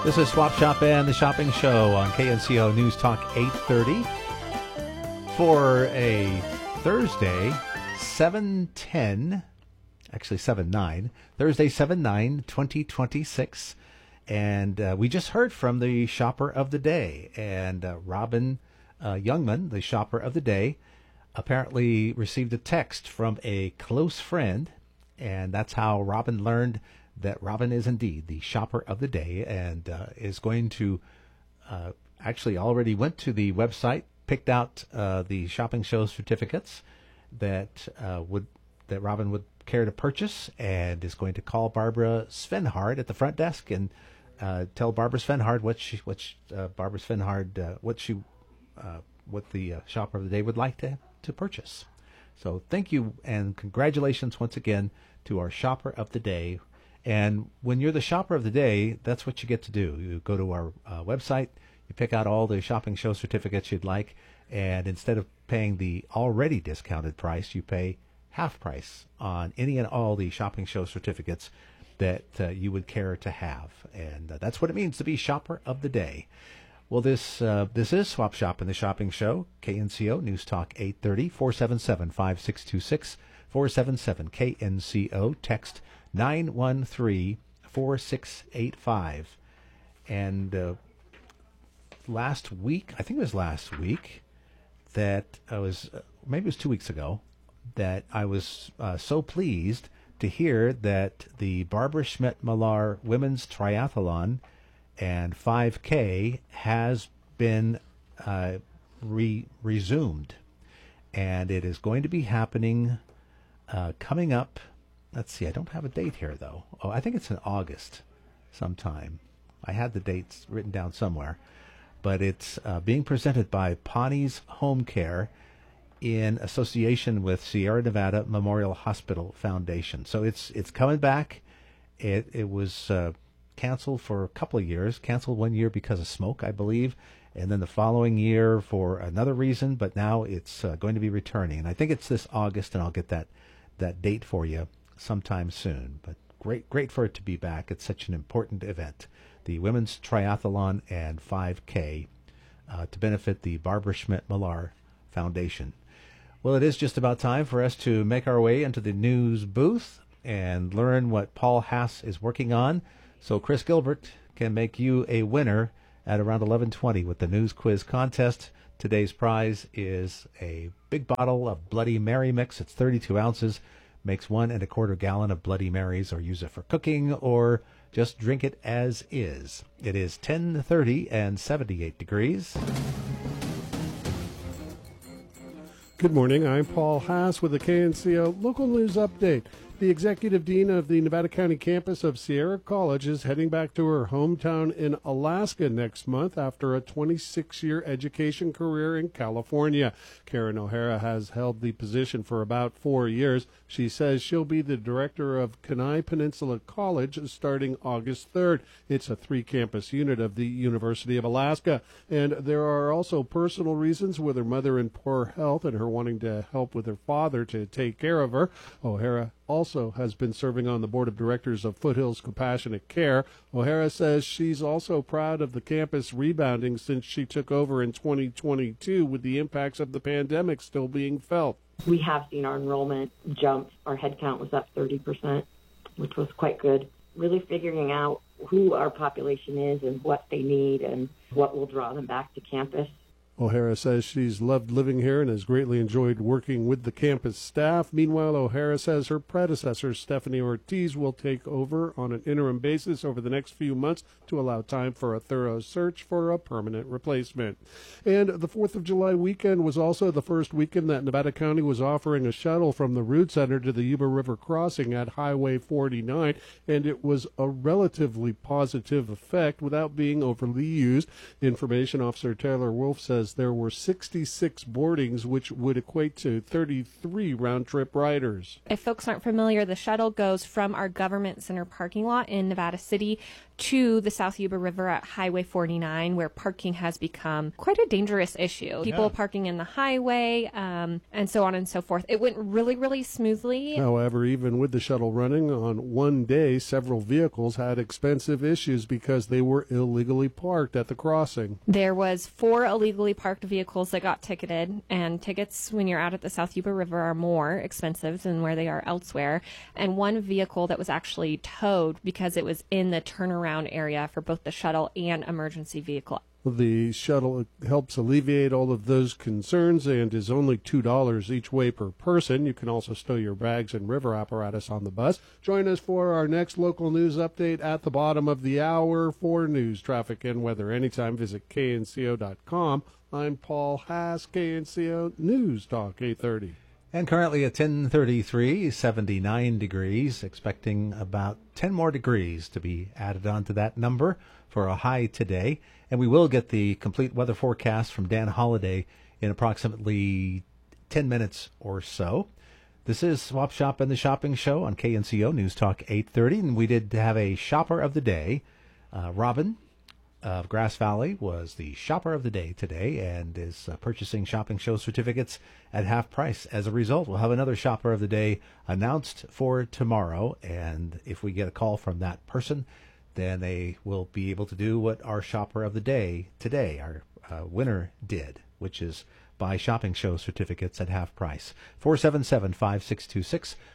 This is Swap Shop and the Shopping Show on KNCO News Talk 830 for a Thursday, 7/10, actually 7/9, Thursday, 7/9, 2026. And we just heard from the shopper of the day. And Robin Youngman, the shopper of the day, apparently received a text from a close friend. And that's how Robin learned that Robin is indeed the shopper of the day, and is going to actually already went to the website, picked out the shopping show certificates that Robin would care to purchase, and is going to call Barbara Svenhard at the front desk and tell Barbara Svenhard what the shopper of the day would like to purchase. So thank you and congratulations once again to our shopper of the day. And when you're the shopper of the day, that's what you get to do. You go to our website, you pick out all the shopping show certificates you'd like, and instead of paying the already discounted price, you pay half price on any and all the shopping show certificates that you would care to have. And that's what it means to be shopper of the day. Well, this is Swap Shop and the Shopping Show, KNCO News Talk 830, 477-5626, 477-KNCO, text 913-4685. And last week, I think it was last week, that I was, maybe it was 2 weeks ago, that I was so pleased to hear that the Barbara Schmidt-Millar Women's Triathlon and 5K has been resumed. And it is going to be happening coming up. Let's see, I don't have a date here, though. Oh, I think it's in August sometime. I had the dates written down somewhere. But it's being presented by Pawnee's Home Care in association with Sierra Nevada Memorial Hospital Foundation. So it's coming back. It was canceled for a couple of years, canceled 1 year because of smoke, I believe, and then the following year for another reason, but now it's going to be returning. And I think it's this August, and I'll get that date for you sometime soon. But great for it to be back. It's such an important event. The Women's Triathlon and 5K to benefit the Barbara Schmidt-Millar Foundation. Well, it is just about time for us to make our way into the news booth and learn what Paul Haas is working on, so Chris Gilbert can make you a winner at around 11:20 with the news quiz contest. Today's prize is a big bottle of Bloody Mary mix. It's 32 ounces. Makes 1 1/4 gallon of Bloody Marys, or use it for cooking, or just drink it as is. It is 10:30 and 78 degrees. Good morning. I'm Paul Haas with the KNCO Local News Update. The executive dean of the Nevada County campus of Sierra College is heading back to her hometown in Alaska next month after a 26-year education career in California. Karen O'Hara has held the position for about 4 years. She says she'll be the director of Kenai Peninsula College starting August 3rd. It's a 3-campus unit of the University of Alaska. And there are also personal reasons with her mother in poor health and her wanting to help with her father to take care of her. O'Hara also has been serving on the board of directors of Foothills Compassionate Care. O'Hara says she's also proud of the campus rebounding since she took over in 2022 with the impacts of the pandemic still being felt. We have seen our enrollment jump. Our headcount was up 30%, which was quite good. Really figuring out who our population is and what they need and what will draw them back to campus. O'Hara says she's loved living here and has greatly enjoyed working with the campus staff. Meanwhile, O'Hara says her predecessor, Stephanie Ortiz, will take over on an interim basis over the next few months to allow time for a thorough search for a permanent replacement. And the 4th of July weekend was also the first weekend that Nevada County was offering a shuttle from the Root Center to the Yuba River crossing at Highway 49, and it was a relatively positive effect without being overly used. Information Officer Taylor Wolf says says there were 66 boardings, which would equate to 33 round-trip riders. If folks aren't familiar, the shuttle goes from our government center parking lot in Nevada City to the South Yuba River at Highway 49, where parking has become quite a dangerous issue. People parking in the highway, and so on and so forth. It went really, really smoothly. However, even with the shuttle running on one day, several vehicles had expensive issues because they were illegally parked at the crossing. There was 4 illegally parked vehicles that got ticketed, and tickets when you're out at the South Yuba River are more expensive than where they are elsewhere. And one vehicle that was actually towed because it was in the turnaround area for both the shuttle and emergency vehicle. The shuttle helps alleviate all of those concerns and is only $2 each way per person. You can also stow your bags and river apparatus on the bus. Join us for our next local news update at the bottom of the hour. For news, traffic, and weather anytime, visit knco.com. I'm Paul Haas, KNCO News Talk 830. And currently at 10:33, 79 degrees, expecting about 10 more degrees to be added onto that number for a high today. And we will get the complete weather forecast from Dan Holliday in approximately 10 minutes or so. This is Swap Shop and the Shopping Show on KNCO News Talk 830, and we did have a shopper of the day. Robin of Grass Valley was the shopper of the day today and is purchasing shopping show certificates at half price. As a result, we'll have another shopper of the day announced for tomorrow, and if we get a call from that person, then they will be able to do what our shopper of the day today, our winner, did, which is buy shopping show certificates at half price. 477-5626,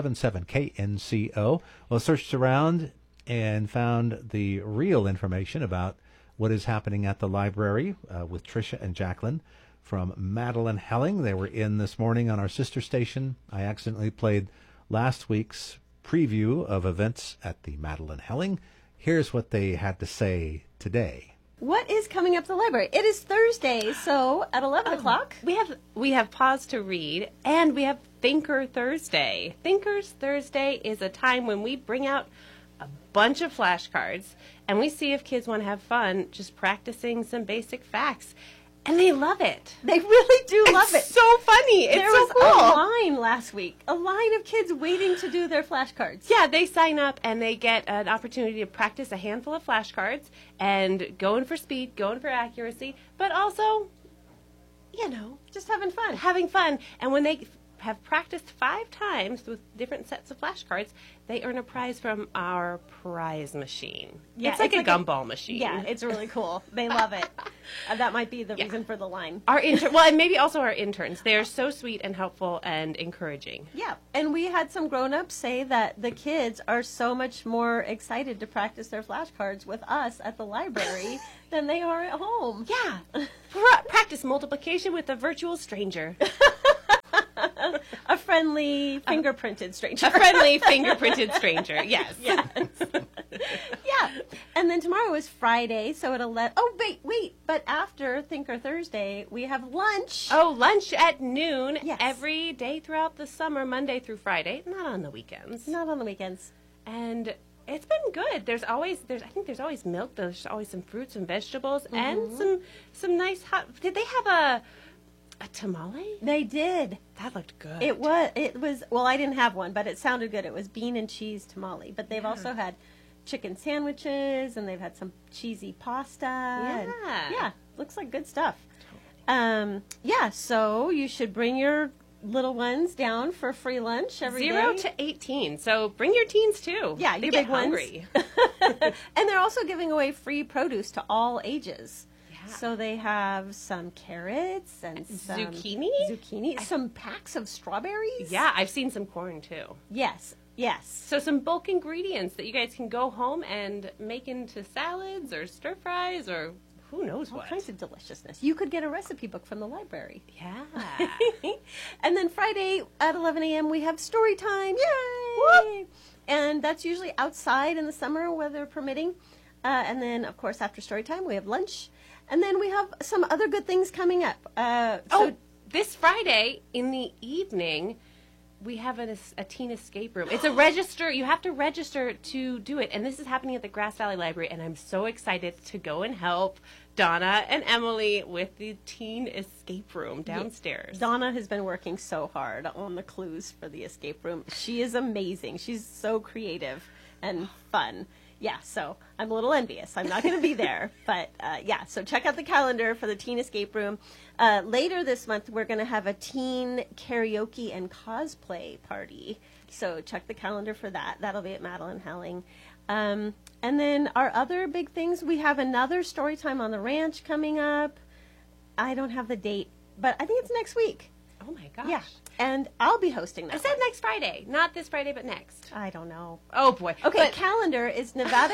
477-KNCO. Well, searched around and found the real information about what is happening at the library with Tricia and Jacqueline from Madeline Helling. They were in this morning on our sister station. I accidentally played last week's preview of events at the Madeline Helling. Here's what they had to say today. What is coming up at the library? It is Thursday, so at 11 o'clock. We have Pause to Read, and we have Thinker Thursday. Thinkers Thursday is a time when we bring out a bunch of flashcards, and we see if kids want to have fun just practicing some basic facts. And they love it. They really do love it. It's so funny. It's there so was cool. a line last week, a line of kids waiting to do their flashcards. Yeah, they sign up and they get an opportunity to practice a handful of flashcards and going for speed, going for accuracy, but also, Just having fun. having fun. And when they have practiced 5 times with different sets of flashcards, they earn a prize from our prize machine. Yeah, it's like a a gumball machine. Yeah, it's really cool. They love it. That might be the reason for the line. Well, and maybe also our interns. They are so sweet and helpful and encouraging. Yeah, and we had some grown-ups say that the kids are so much more excited to practice their flashcards with us at the library than they are at home. Yeah. Practice multiplication with a virtual stranger. A friendly fingerprinted stranger. A friendly fingerprinted stranger, yes. Yes. Yeah. And then tomorrow is Friday, so it'll but after Thinker Thursday, we have lunch. Oh, lunch at noon Yes. every day throughout the summer, Monday through Friday, not on the weekends. Not on the weekends. And it's been good. I think there's always milk, there's always some fruits and vegetables, and some nice hot. Did they have a tamale? They did. That looked good. It was, well, I didn't have one, but it sounded good. It was bean and cheese tamale. But they've also had chicken sandwiches, and they've had some cheesy pasta. Yeah. Looks like good stuff. So you should bring your little ones down for free lunch every day. 0 to 18, so bring your teens too. Yeah, they your get big ones. hungry. And they're also giving away free produce to all ages. Yeah. So they have some carrots and some Zucchini? some packs of strawberries. Yeah, I've seen some corn too. Yes. So some bulk ingredients that you guys can go home and make into salads or stir fries or who knows All what. kinds of deliciousness. You could get a recipe book from the library. Yeah. And then Friday at 11 a.m. we have story time. Yay! Whoop! And that's usually outside in the summer, weather permitting. And then, of course, after story time, we have lunch. And then we have some other good things coming up. This Friday in the evening, we have a teen escape room. It's a register. You have to register to do it. And this is happening at the Grass Valley Library. And I'm so excited to go and help Donna and Emily with the teen escape room downstairs. Donna has been working so hard on the clues for the escape room. She is amazing. She's so creative and fun. Yeah, so I'm a little envious. I'm not going to be there. But, so check out the calendar for the teen escape room. Later this month, we're going to have a teen karaoke and cosplay party. So check the calendar for that. That'll be at Madeline Helling. And then our other big things, we have another story time on the ranch coming up. I don't have the date, but I think it's next week. Oh, my gosh. Yeah, and I'll be hosting that. I said next Friday. Not this Friday, but next. I don't know. Oh, boy. Okay, calendar is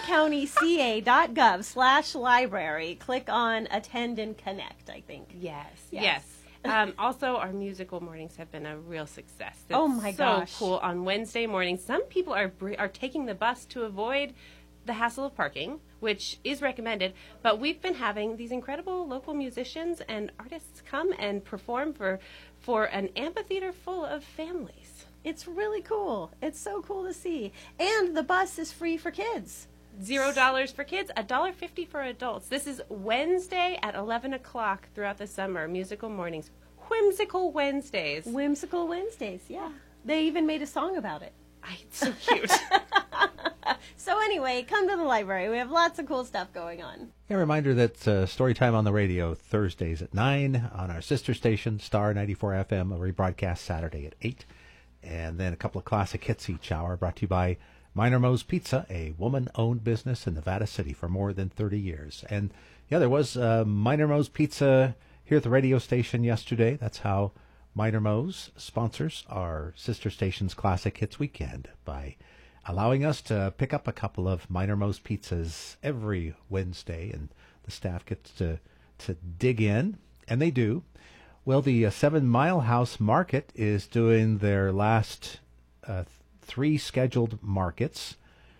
nevadacountyca.gov/library. Click on attend and connect, I think. Yes. Also, our musical mornings have been a real success. It's Oh, my gosh. so cool. On Wednesday mornings, some people are taking the bus to avoid the hassle of parking, which is recommended, but we've been having these incredible local musicians and artists come and perform for an amphitheater full of families. It's really cool. It's so cool to see. And the bus is free for kids. $0 for kids, $1.50 for adults. This is Wednesday at 11 o'clock throughout the summer, musical mornings. Whimsical Wednesdays. Whimsical Wednesdays, yeah. They even made a song about it. It's so cute. So anyway, come to the library. We have lots of cool stuff going on. A reminder that Storytime on the Radio Thursdays at 9 on our sister station, Star 94 FM, a rebroadcast Saturday at 8. And then a couple of classic hits each hour brought to you by Minor Moe's Pizza, a woman-owned business in Nevada City for more than 30 years. And, yeah, there was Minor Moe's Pizza here at the radio station yesterday. That's how Minor Moe's sponsors our sister station's Classic Hits Weekend by allowing us to pick up a couple of Minor Moe's pizzas every Wednesday, and the staff gets to dig in, and they do. Well, the 7 Mile House Market is doing their last 3 scheduled markets.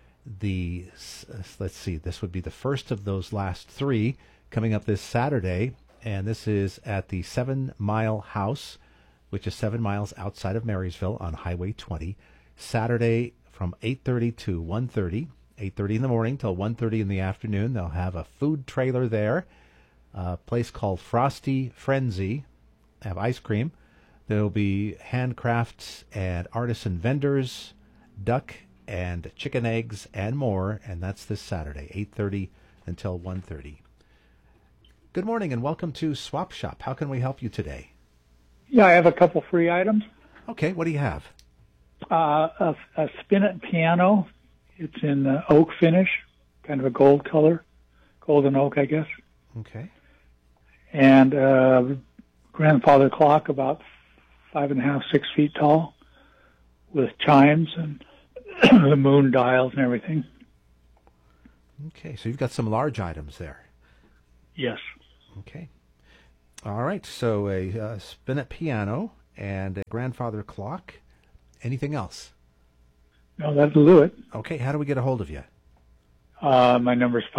Let's see, this would be the first of those last 3 coming up this Saturday, and this is at the 7 Mile House, which is 7 miles outside of Marysville on Highway 20, Saturday from 8:30 to 1:30, 8:30 in the morning till 1:30 in the afternoon. They'll have a food trailer there, a place called Frosty Frenzy, have ice cream. There'll be handcrafts and artisan vendors, duck and chicken eggs and more, and that's this Saturday, 8:30 until 1:30. Good morning and welcome to Swap Shop. How can we help you today? Yeah, I have a couple free items. Okay, what do you have? A spinet piano. It's in oak finish, kind of a gold color, golden oak, I guess. Okay. And grandfather clock, about 5.5, 6 feet tall, with chimes and the moon dials and everything. Okay, so you've got some large items there. Yes. Okay. All right, so a spinet piano and a grandfather clock. Anything else? No, that'll do it. Okay, how do we get a hold of you? My number is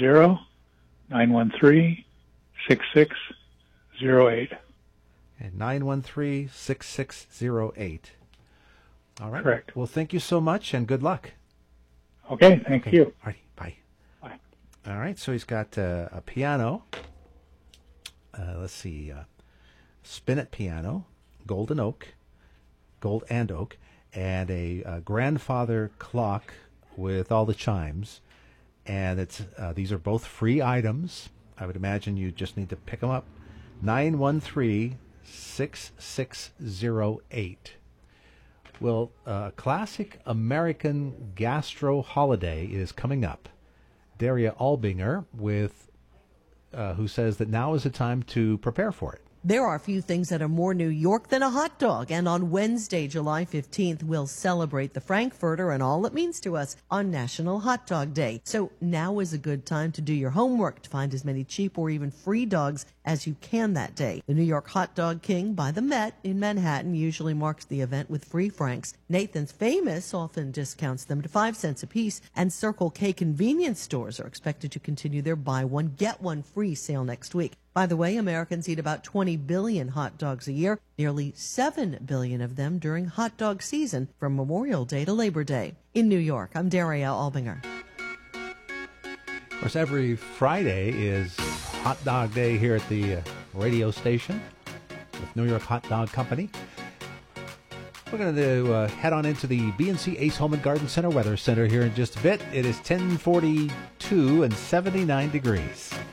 530-913-6608. And 913-6608. All right. Correct. Well, thank you so much and good luck. Okay, thank you. All right, bye. Bye. All right, so he's got a piano. Let's see, spinet piano, gold and oak, and a grandfather clock with all the chimes. And it's these are both free items. I would imagine you just need to pick them up. 913-6608. Well, classic American gastro holiday is coming up. Daria Albinger with who says that now is the time to prepare for it. There are few things that are more New York than a hot dog, and on Wednesday, July 15th, we'll celebrate the Frankfurter and all it means to us on National Hot Dog Day. So now is a good time to do your homework to find as many cheap or even free dogs as you can that day. The New York Hot Dog King by the Met in Manhattan usually marks the event with free Franks. Nathan's Famous often discounts them to 5 cents a piece, and Circle K convenience stores are expected to continue their buy one, get one free sale next week. By the way, Americans eat about 20 billion hot dogs a year, nearly 7 billion of them during hot dog season from Memorial Day to Labor Day. In New York, I'm Daria Albinger. Of course, every Friday is Hot Dog Day here at the radio station with New York Hot Dog Company. We're going to head on into the B&C Ace Home and Garden Center Weather Center here in just a bit. It is 10:42 and 79 degrees.